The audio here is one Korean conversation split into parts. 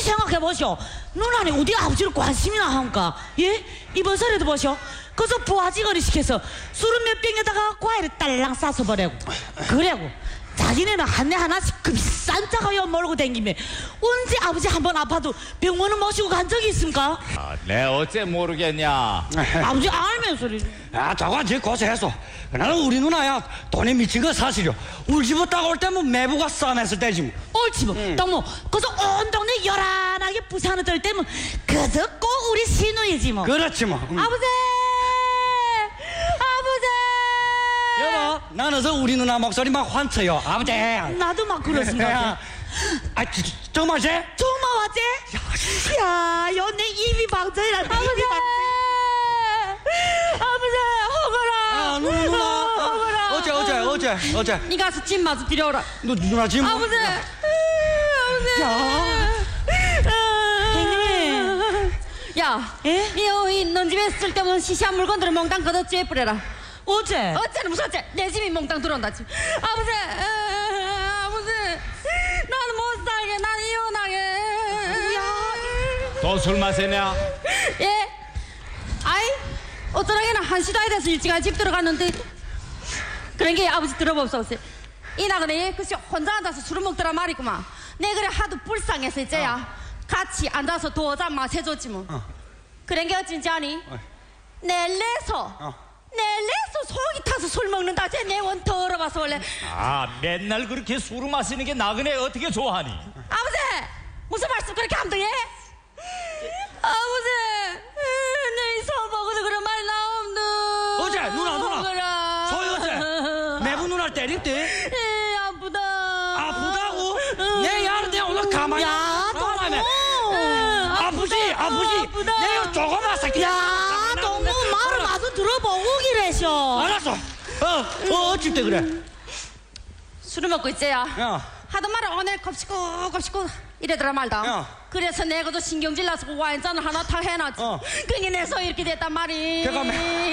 생각해보시오. 누나는 어디 아버지를 관심이나 한가? 예? 이번 설에도 보시오. 그래서 부하직원이 시켜서 술은 몇 병에다가 과일을 딸랑 싸서 버리고 그래고 자기네는 한 대 하나씩 그 비싼 차가요 몰고 댕기며 언제 아버지 한 번 아파도 병원을 모시고 간 적이 있습니까? 내 어째 모르겠냐. 아버지 알면서 야, 저거 지 고생했어. 나는 우리 누나야 돈이 미친 거 사실이요. 우리 집에 딱 올 때면 매부가 싸냈을 때지 뭐. 옳지 뭐. 또 그래서 온 동네 요란하게 부산을 들 때면 그저 꼭 우리 시누이지 뭐. 그렇지 뭐. 아버지! 여보, 나는 저 우리 누나 목소리 막 환쳐요. 아버지. 나도 막 그렇습니다. 아, 정말 쟤? 정말 왔지? 야, 내 입이 방전이라. 아버지! 아버지, 허거라! 아, 누나. 허거라! 어째? 니 가서 집 마저 들여오라. 누나 지금. 아버지! 아버지! 형님. 야, 예? 넌 집에 있을 때면 시시한 물건들을 몽땅 걷어쥐어 뿌려라. 어째? 어째는 무슨 어째? 내 집이 몽땅 들어온다 지금. 아버지, 아버지, 나는 못 살게, 난 이혼하게. 또 술 마시냐? 예? 아이, 어쩌라기는 1시도 돼서 일찍 집 들어갔는데 그런 게 아버지 들어봅소서. 이 나그네 글쎄 혼자 앉아서 술을 먹더라 말이구만. 내 그래 하도 불쌍해서 이제야 같이 앉아서 도장 마셔줬지 뭐. 그런 게 어쩐지 아니? 내래서 속이 타서 술 먹는다. 쟤 내원 더러워서 원래. 아, 맨날 그렇게 술을 마시는 게 나그네 어떻게 좋아하니? 아버지, 무슨 말씀 그렇게 감동해? 아버지, 내 소보고도 그런 말 나옴도. 어째? 누나. 소희 어째? 매부 누나를 때렸대? 아프다. 아프다고? 내 야는 내가 오늘 가만히. 야, 가만히. 아프지? 아프다. 내가 조금만 새끼. 야, 너무 말을 마저 들어보고 기래셔. 알았어. 어쩔 때 그래? 술을 먹고 있제야. 야. 하던 말을 오늘 겁시고 이래더라 말다. 야. 그래서 내가도 신경질 나서 와인잔을 하나 타 해놨지. 그게 내 소 이렇게 됐단 말이. 잠깐만.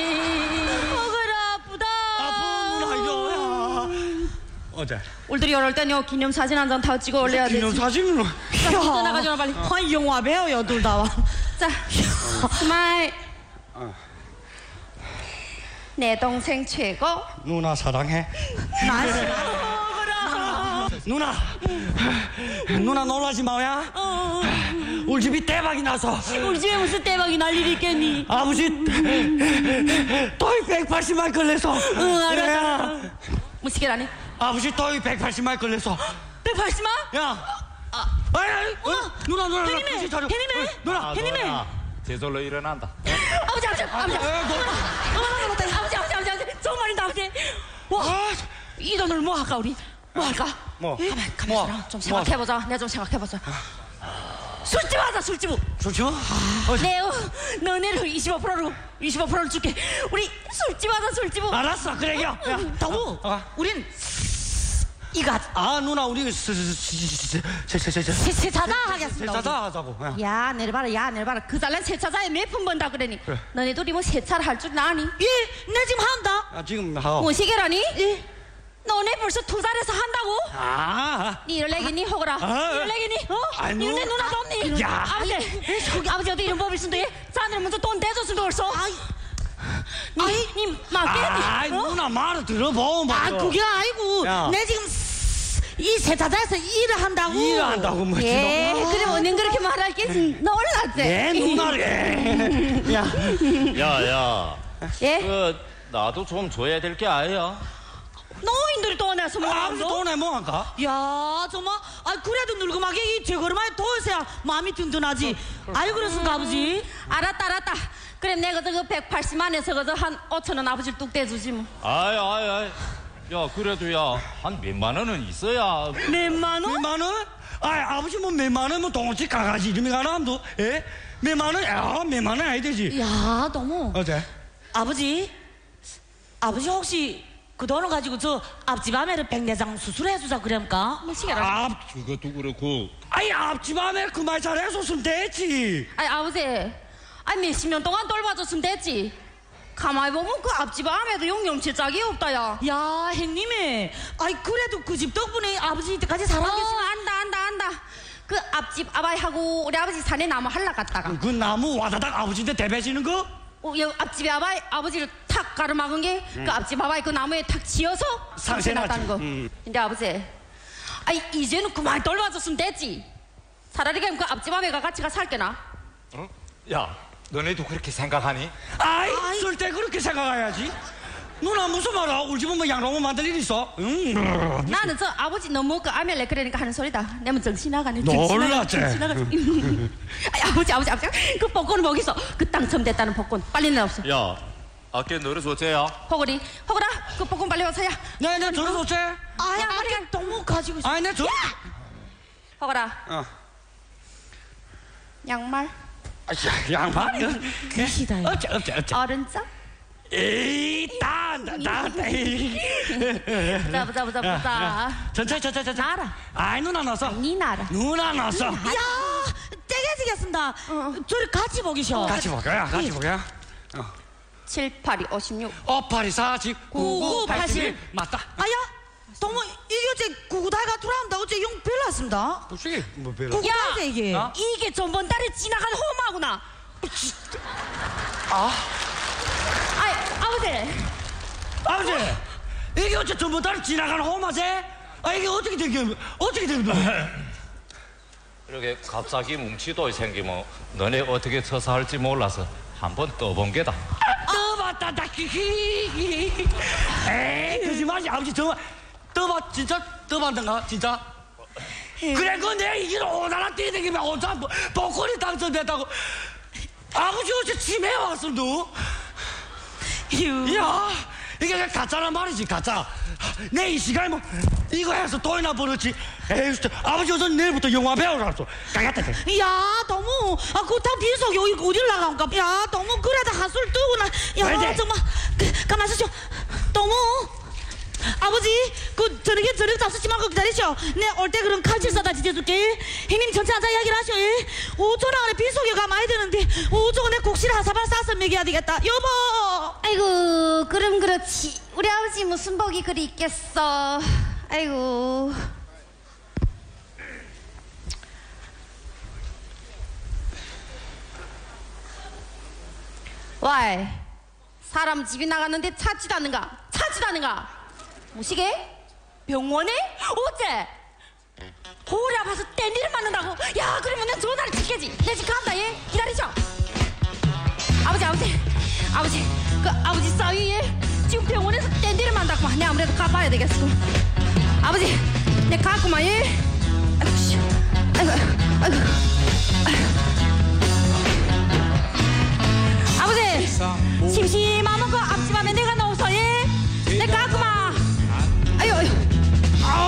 그래 아프다. 아픈 누나 이거. 어째? 올들이 이럴 땐요 기념 사진 한 장 다 찍어 올려야 되지. 기념 사진으로. 떠나가지마 빨리. 아, 영화 배워요, 둘 다. 자, 스마일. 내 동생 최고. 누나 사랑해. 누나 놀라지 마야. 우리 집이 대박이 나서. 우리 집에 무슨 대박이 날 일이 있겠니? 아버지 토익 180만 걸려서. 알았다. 무식이라니? 아버지 토익 180만 걸려서. 180만? 야. 누나. 혜님의, 누나. 누나, 제절로 일어난다. 아버지. 정말인다 아버지. 와, 이 돈을 뭐 할까 우리? 뭐 할까? 가만 있어라. 좀 생각해보자. 내가 좀 생각해보자. 술집 하자, 술집. 좋죠? 너네를 25%를 줄게. 우리 술집 하자, 술집. 알았어, 그래요. 더구, 우린 이가 누나 우리 세차다 하겠습니다. 세차다 하자고. 야, 내려봐라. 그 잘난 세차자에 몇 푼 번다 그러니. 너네 둘이 뭐 세차를 할 줄 아니? 예, 내 지금 한다. 지금 하오. 무식이라니? 너네 벌써 투자해서 한다고? 니 이럴 얘기니 호거라. 이럴 얘기니? 아니, 이럴 내 누나도 없니? 야. 아버지 어디 이런 법이 있는데? 자네는 먼저 돈 대줬으면 벌써. 니 맞겠니? 누나 말을 들어보. 그게 아니고 야. 내 지금 이 세차장에서 일을 한다고. 일을 한다고 뭐. 그래 언니 그렇게 말할 게 놀랐지? 내 누나를. 야, 예? 나도 좀 줘야 될 게 아니야. 노인들이 돈 내서 뭐 아버지 돈에 뭐 할까? 야, 정말. 그래도 늙음하게 이 제거름에 도와서야 마음이 든든하지. 그렇습니까, 아버지? 알았다. 그럼 내가 그 180만에서 그저 한 5천원 아버지를 뚝 떼주지 뭐. 아이. 야, 그래도 한 몇만 원은 있어야. 몇만 원? 몇만 원? 아버지 뭐 몇만 원뭐 동치 강아지 이름이 가나도? 예? 몇만 원? 몇만 원 아야 되지. 야, 너무. 어째? 아버지 혹시 그 돈을 가지고 저 앞집 아매를 백내장 수술해주자 그럽니까? 무식해라. 그것도 그렇고. 앞집 아내 그 말 잘해줬으면 됐지. 아버지 몇십 년 동안 돌봐줬으면 됐지. 가만히 보면 그 앞집 아매도 용념칠 짝이 없다 야. 야, 형님이 그래도 그 집 덕분에 아버지 이때까지 살아계신. 안다. 그 앞집 아바이하고 우리 아버지 산에 나무 할라 갔다가 그 나무 와다닥 아버지한테 대배지는 거? 여기 앞집에 아버지를 탁 가로막은 게 그 앞집 아바이 그 나무에 탁 지어서 상세 났다는 거. 근데 아버지, 아이 이제는 그만 돌봐줬으면 됐지. 차라리 그냥 그 앞집 아바이가 같이 가 살게나. 응? 야, 너네도 그렇게 생각하니? 아이, 쓸 때 그렇게 생각해야지. 누나 무슨 말이야? 우리 집은 뭐 양로만 만들 일 있어? 나는 저 아버지 너무 그 아멜레 그러니까 하는 소리다. 내면 정신 나가네. 놀랐지? 아버지 그 복권은 뭐 있어? 그 당첨됐다는 복권 빨리 내옵소. 야, 아까 너를 줬제야. 호구라 그 복권 빨리 와서야. 네, 저러줬지? 아야 아니 너무 가지고 있어. 아이, 내 저. 호구라 양말 양말이야? 그시다. 어째. 어른자 에이, 보자. 천천히. 나라. 아이, 누나 넣었어. 니 나라. 누나 넣었어. 야 떼개지겠습니다. 저를 같이 보기셔. 같이 볼까요? 7, 8, 2, 56. 58, 40, 99, 81. 맞다. 아야 동무 이게 어째 구구다이가 돌아온다. 어째 용 별로 왔습니다. 무슨 뭐 별로. 구구다이가 이게. 어? 이게 전번 달에 지나간 호마구나. 아이 아버지. 아버지, 이게 어째 전부 다 지나가는 호마제? 아, 이게 어떻게 된 거야? 이렇게 갑자기 뭉치도 생기면 너네 어떻게 처사 할지 몰라서 한번 떠본 게다. 떠봤다, 에이, 거짓말이지. 아버지, 정말. 진짜 떠봤던가, 진짜? 그래, 그 내가 이기로 오나라 뛰어다니면 온산 복권이 당첨됐다고. 아버지 어째 치매 왔어, 너? 야, 이게 가짜란 말이지, 가짜. 내 이 시간에 뭐 이거 해서 돈이나 벌었지. 에이, 진짜. 아버지 어서 내일부터 영화 배우러 갔어. 가겠다. 야 너무 그렇다고 빈속이 어디를 나간가. 야 너무 그래다 한술 뜨고 나. 야 왜? 정말 가만 있으쇼. 너무 아버지 저녁에 저녁 잡수지 말고 기다리셔. 내 올 때 그럼 칼질 싸다 지져줄게. 형님 전체 앉아 이야기를 하셔. 5천 원에 빈속이가 많이 드는데 5천 원에 국시를 한 사발 싸서 먹여야 되겠다. 여보. 아이고 그럼 그렇지. 우리 아버지 무슨 복이 그리 있겠어. 아이고. 와, 사람 집이 나갔는데 찾지도 않는가? 무시게? 병원에? 어째? 호리 아파서 땡디를 맞는다고? 야, 그러면 난 전화를 찍겠지. 내 집 간다, 얘. 기다리죠. 아버지, 그 아버지 싸위에 지금 병원에서 땡디를 맞는다고. 내 아무래도 가봐야 되겠어. 아버지, 내 가구만, 얘. 아이고, 씨. 아이고. 아버지, 심심하면 그